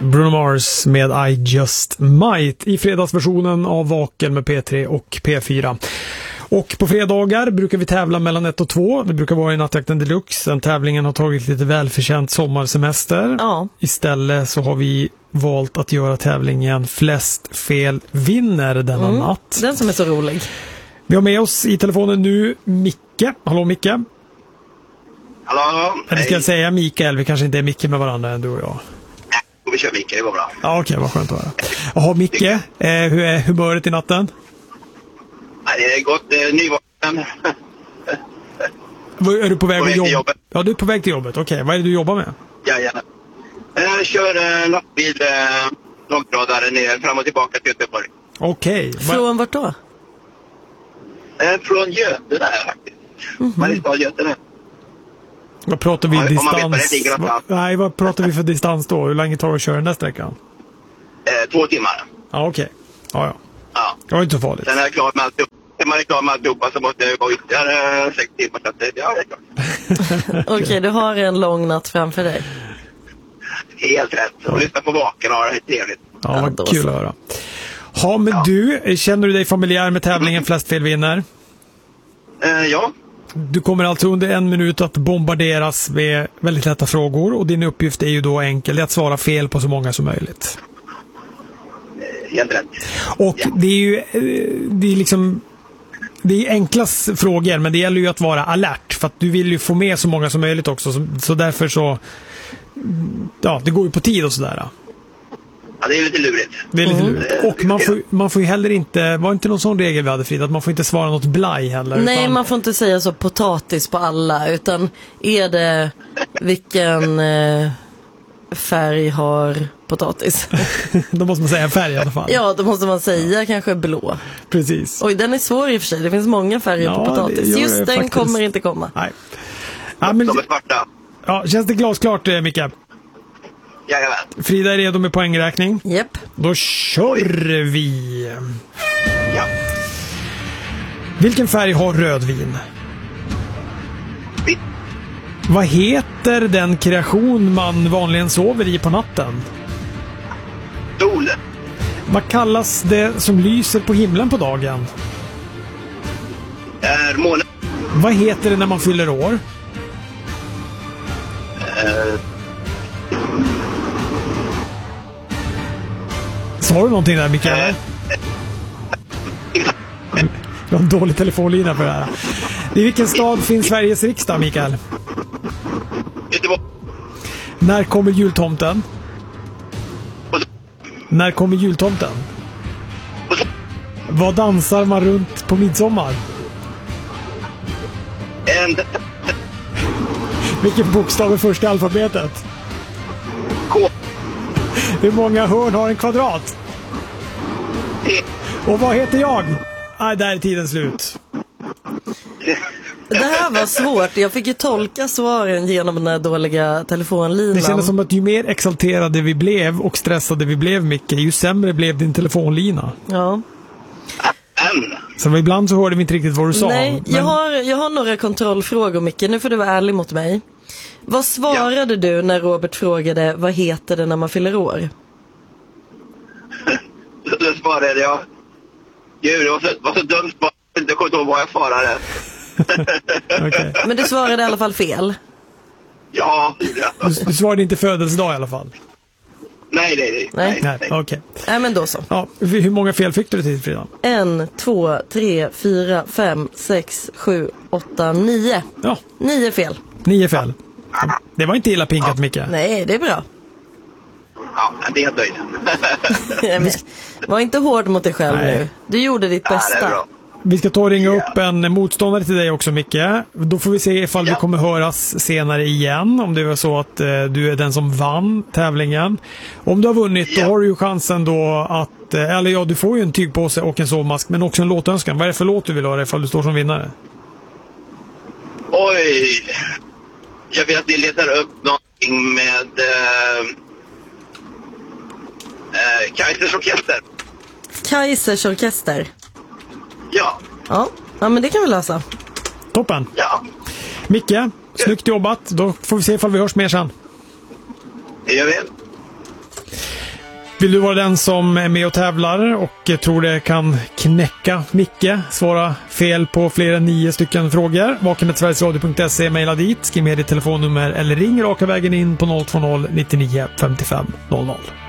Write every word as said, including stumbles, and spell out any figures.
Bruno Mars med I Just Might i fredagsversionen av Vaken med P tre och P fyra. Och på fredagar brukar vi tävla mellan ett och två. Det brukar vara i Nattjakten Deluxe. Den tävlingen har tagit lite välförtjänt sommarsemester. Ja. Istället så har vi valt att göra tävlingen Flest fel vinner denna Mm, natt. den som är så rolig. Vi har med oss i telefonen nu Micke. Hallå Micke. Hallå, hallå. Eller ska jag säga Mikael? Vi kanske inte är Micke med varandra än du och jag. Nej, vi kör Micke, det går bra. Ja, okej, vad skönt att höra. Jaha, Micke, eh, hur är humöret i natten? Nej, det är gott. Det är nyvaken. Vad- Är du på väg, På väg att till jobba? jobbet. Ja, du är på väg till jobbet. Okej, vad är det du jobbar med? Ja, gärna. Jag kör eh, lastbil, eh, långtradare ner, fram och tillbaka till Göteborg. Okej. Va- Från vart då? Eh, från Götene där faktiskt. Mhm. Mariestad, Götene. Vad pratar vi Om- om man vet vad distans? det ligger Va, någonstans. nej, vad pratar vi för distans då? Hur länge tar det att köra den där sträckan? Eh, två timmar. Ja, okej. Ja, ja. Ja. Det var inte så farligt. Sen är jag klar med alltihop. När man är klar med alltihopa så måste jag gå ytterligare eh, sex timmar. Så att, det- ja, det är klart. Okej, du har en lång natt framför dig. Helt rätt. Och lyssna på Vaken och ha det trevligt. Ja, Ja, vad då kul så. att höra. Ja, men du, känner du dig familjär med tävlingen Flest fel vinner? Eh, ja. Du kommer alltså under en minut att bombarderas med väldigt lätta frågor och din uppgift är ju då enkel, det är att svara fel på så många som möjligt. Helt rätt. Och Ja. det är ju eh, det är liksom det är enkla s- frågor, men det gäller ju att vara alert för att du vill ju få med så många som möjligt också, så, så därför så ja, det går ju på tid och sådär. Ja, det är lite lurigt. Det är lite Mm. lurigt. Och man får, man får ju heller inte, var inte någon sån regel vi hade, Frida, att man får inte svara något blaj heller. Nej, utan, man får inte säga så potatis på alla, utan är det vilken eh, färg har potatis? då måste man säga färg i alla fall. Ja, då måste man säga kanske blå. Precis. Oj, den är svår i och för sig. Det finns många färger Ja, på det potatis. gör Just det den faktiskt. kommer inte komma. Nej. Ja, men, De är svarta. ja, känns det glasklart, eh, Micke? Jajamän. Frida är redo med poängräkning. Japp. Då kör vi. Ja. Vilken färg har rödvin? Vitt. Vad heter den kreation man vanligen sover i på natten? Sol. Vad kallas det som lyser på himlen på dagen? Är månen. Vad heter det när man fyller år? Eh, Sa du någonting där, Mikael? Du har en dålig telefonlina för det här. I vilken stad finns Sveriges riksdag, Mikael? Göteborg. När kommer jultomten? När kommer jultomten? Vad dansar man runt på midsommar? En Vilken bokstav är först i alfabetet? K. Hur många hörn har en kvadrat? T. Och vad heter jag? Nej, där är tiden slut. Det här var svårt. Jag fick ju tolka svaren genom den här dåliga telefonlinan. Det kändes som att ju mer exalterade vi blev och stressade vi blev, Micke, ju sämre blev din telefonlina. Ja. N. Så ibland så hörde vi inte riktigt vad du sa. Nej, men- jag har, jag har några kontrollfrågor, Micke. Nu får du vara ärlig mot mig. Vad svarade du när Robert frågade vad heter det när man fyller år? Då svarade jag. Gud, det var så, var så dumt. Jag kommer inte ihåg vad jag svarade. Okej. Men du svarade i alla fall fel. Ja, det gjorde jag. Du, du svarade inte födelsedag i alla fall. Nej, nej, nej. Nej. Nej, nej. okej. Nej, men då så. Ja, hur många fel fick du till, Frida? En, två, tre, fyra, fem, sex, sju, åtta, nio. Ja, Nio fel. nio fel. Det var inte illa pinkat, Micke. Nej, det är bra. Ja, det är helt nöjd. Men var inte hård mot dig själv Nej. nu. Du gjorde ditt Ja, det är bästa. bra. Vi ska ta och ringa upp en motståndare till dig också, Micke. Då får vi se ifall vi Ja. kommer höras senare igen. Om det var så att eh, du är den som vann tävlingen. Om du har vunnit, Ja. då har du ju chansen då att... Eh, eller ja, du får ju en tygpåse och en sovmask, men också en låtönskan. Vad är det för låt du vill ha ifall du står som vinnare? Oj. Jag vill att ni letar upp någonting med eh, eh, Kaisers orkester. Kaisers orkester. Ja, Ja. Ja, men det kan vi lösa. Toppen! ja. Micke, snyggt jobbat. Då får vi se ifall vi hörs mer sen. Det gör vi. Vill du vara den som är med och tävlar och tror det kan knäcka Micke, svara fel på fler än nio stycken frågor, vaken at sverigesradio punkt se, mejla dit, skriv med ditt telefonnummer eller ring raka vägen in på noll två noll nittionio femtiofem noll noll.